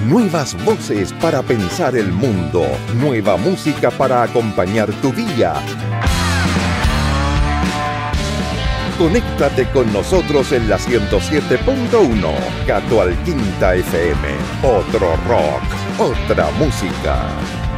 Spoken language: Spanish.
Nuevas voces para pensar el mundo. Nueva música para acompañar tu día. Conéctate con nosotros en la 107.1 Cato Alquinta FM. Otro rock, otra música.